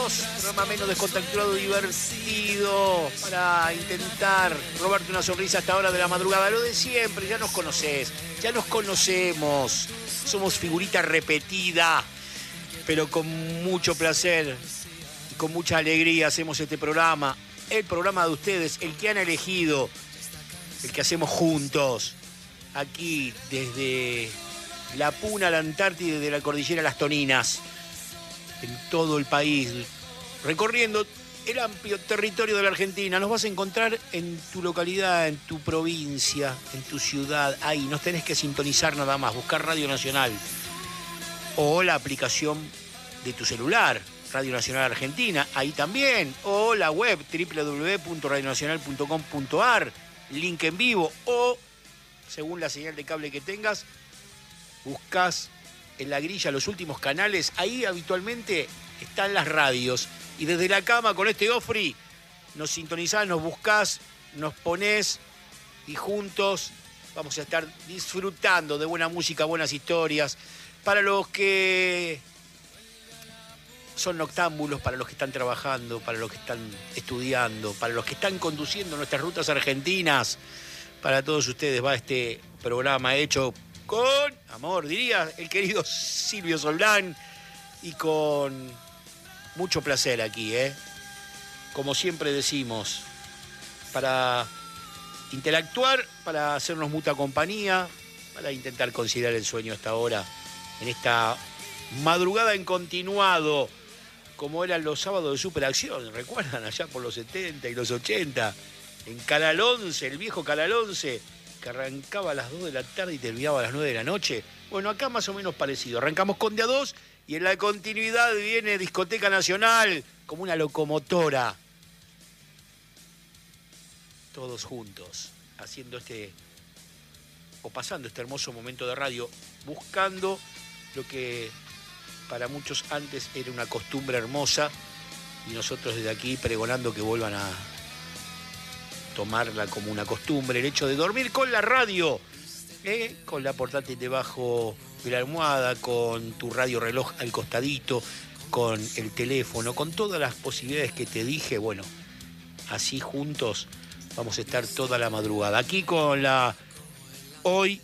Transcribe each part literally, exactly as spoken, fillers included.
menos, programa menos descontracturado, divertido, para intentar robarte una sonrisa a esta hora de la madrugada. Lo de siempre, ya nos conocés, ya nos conocemos. Somos figurita repetida, pero con mucho placer y con mucha alegría hacemos este programa. El programa de ustedes, el que han elegido, el que hacemos juntos, aquí desde la Puna a la Antártida, desde la cordillera a las Toninas, en todo el país, recorriendo el amplio territorio de la Argentina. Nos vas a encontrar en tu localidad, en tu provincia, en tu ciudad. Ahí nos tenés que sintonizar nada más, buscar Radio Nacional o la aplicación de tu celular, Radio Nacional Argentina, ahí también, o la web doble u doble u doble u punto radio nacional punto com punto a r, link en vivo, o según la señal de cable que tengas, buscas en la grilla los últimos canales. Ahí habitualmente están las radios, y desde la cama con este Ofri nos sintonizás, nos buscás, nos ponés, y juntos vamos a estar disfrutando de buena música, buenas historias, para los que son noctámbulos, para los que están trabajando, para los que están estudiando, para los que están conduciendo nuestras rutas argentinas. Para todos ustedes va este programa hecho con amor, diría el querido Silvio Soldán, y con mucho placer aquí, ¿eh? Como siempre decimos, para interactuar, para hacernos mutua compañía, para intentar conciliar el sueño hasta ahora, en esta madrugada en continuado, como eran los sábados de Superacción, ¿recuerdan? Allá por los setenta y los ochenta, en Canal once, el viejo Canal once, que arrancaba a las dos de la tarde y terminaba a las nueve de la noche. Bueno, acá más o menos parecido. Arrancamos con de a dos y en la continuidad viene Discoteca Nacional como una locomotora. Todos juntos, haciendo este, o pasando este hermoso momento de radio, buscando lo que para muchos antes era una costumbre hermosa, y nosotros desde aquí pregonando que vuelvan a tomarla como una costumbre, el hecho de dormir con la radio, ¿eh? Con la portátil debajo de la almohada, con tu radio reloj al costadito, con el teléfono, con todas las posibilidades que te dije. Bueno, así juntos vamos a estar toda la madrugada. Aquí con la hoy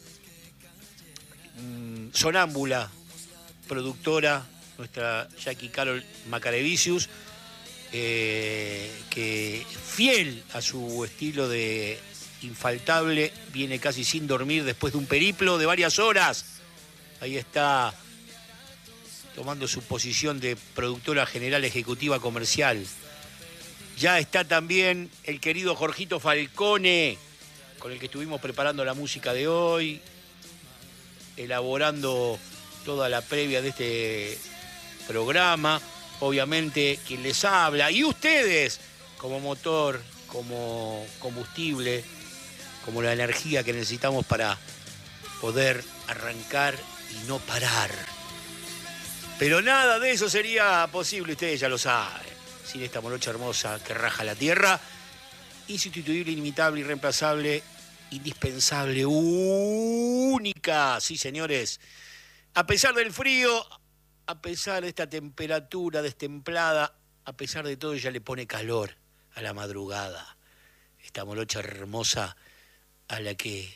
mmm, sonámbula productora, nuestra Jackie Carol Macarevicius, eh, que fiel a su estilo de infaltable, viene casi sin dormir después de un periplo de varias horas. Ahí está tomando su posición de productora general ejecutiva comercial. Ya está también el querido Jorgito Falcone, con el que estuvimos preparando la música de hoy, elaborando toda la previa de este programa. Obviamente quien les habla, y ustedes como motor, como combustible, como la energía que necesitamos para poder arrancar y no parar. Pero nada de eso sería posible, ustedes ya lo saben, sin esta morocha hermosa que raja la tierra, insustituible, inimitable, irreemplazable, indispensable, única. Sí, señores. A pesar del frío, a pesar de esta temperatura destemplada, a pesar de todo, ella le pone calor a la madrugada. Esta morocha hermosa a la que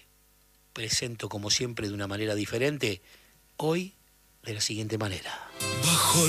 presento como siempre de una manera diferente, hoy de la siguiente manera. Bajo